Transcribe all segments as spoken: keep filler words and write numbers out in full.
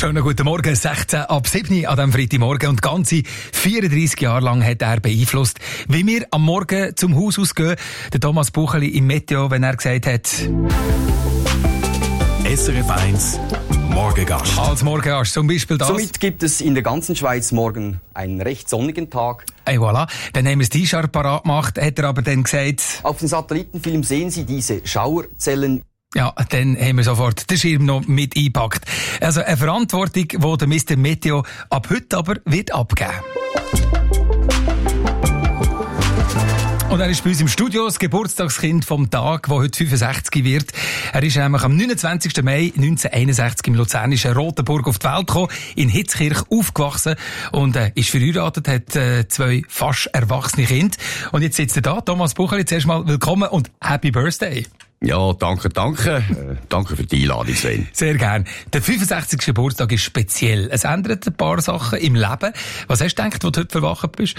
Schönen guten Morgen, sechzehn ab sieben an diesem Freitagmorgen. Und ganze vierunddreissig Jahre lang hat er beeinflusst, wie wir am Morgen zum Haus ausgehen. Der Thomas Bucheli im Meteo, wenn er gesagt hat... S R F eins Morgengast. Als Morgengast zum Beispiel das. Somit gibt es in der ganzen Schweiz morgen einen recht sonnigen Tag. Et voilà. Dann haben wir das T-Shirt parat gemacht, hat er aber dann gesagt... Auf dem Satellitenfilm sehen Sie diese Schauerzellen. Ja, dann haben wir sofort den Schirm noch mit eingepackt. Also eine Verantwortung, die der Mister Meteo ab heute aber wird abgeben. Und er ist bei uns im Studio, das Geburtstagskind vom Tag, der heute fünfundsechzig wird. Er ist nämlich am neunundzwanzigsten Mai neunzehnhunderteinundsechzig im luzernischen Rotenburg auf die Welt gekommen, in Hitzkirch aufgewachsen und äh, ist verheiratet, hat äh, zwei fast erwachsene Kinder. Und jetzt sitzt er da, Thomas Bucheli, zuerst mal willkommen und Happy Birthday. Ja, danke, danke. Äh, danke für die Einladung, Sven. Sehr gern. Der fünfundsechzigste Geburtstag ist speziell. Es ändert ein paar Sachen im Leben. Was hast du gedacht, als du heute verwacht bist?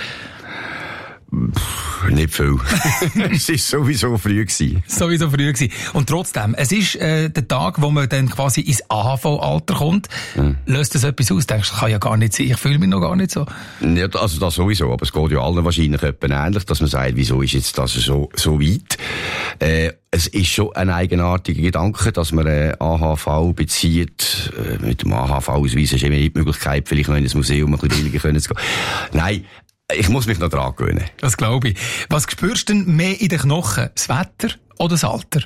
Pff, nicht viel. Es war sowieso früh gewesen. Sowieso früh gewesen. Und trotzdem, es ist äh, der Tag, wo man dann quasi ins A H V-Alter kommt. Hm. Löst das etwas aus? Denkst du, das kann ja gar nicht sein. Ich fühle mich noch gar nicht so. Ja, also das sowieso. Aber es geht ja allen wahrscheinlich etwa ähnlich, dass man sagt, wieso ist jetzt das so, so weit? Äh, es ist schon ein eigenartiger Gedanke, dass man äh, A H V bezieht. Äh, mit dem A H V-Ausweis ist immer nicht die Möglichkeit, vielleicht noch in ein Museum ein bisschen billiger können zu gehen. Nein. Ich muss mich noch dran gewöhnen. Das glaube ich. Was spürst du denn mehr in den Knochen? Das Wetter oder das Alter?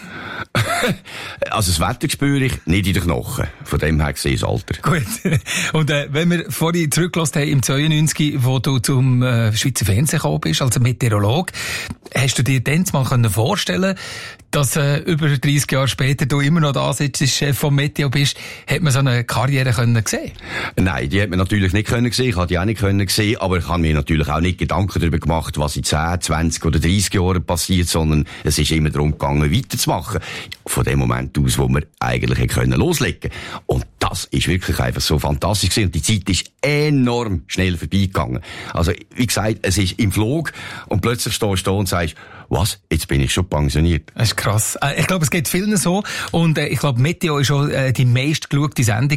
Also das Wetter spüre ich nicht in den Knochen. Von dem her gesehen das Alter. Gut. Und äh, wenn wir vorhin zurückgelassen haben, im zweiundneunzig, wo du zum äh, Schweizer Fernsehen gekommen bist, als Meteorolog, hast du dir dann mal können vorstellen, dass äh, über dreissig Jahre später du immer noch da sitzt, Chef vom Meteo bist, hat man so eine Karriere können sehen? Nein, die hat man natürlich nicht können sehen, ich habe die auch nicht können sehen, aber ich habe mir natürlich auch nicht Gedanken darüber gemacht, was in zehn, zwanzig oder dreissig Jahren passiert, sondern es ist immer darum gegangen, weiterzumachen. Von dem Moment aus, wo wir eigentlich hätten können loslegen. Und das ist wirklich einfach so fantastisch gewesen. Und die Zeit ist enorm schnell vorbeigegangen. Also, wie gesagt, es ist im Flug und plötzlich stehst du da und sagst, was? Jetzt bin ich schon pensioniert. Das ist krass. Ich glaube, es geht vielen so. Und ich glaube, Meteo ist schon die meistgeschaute Sendung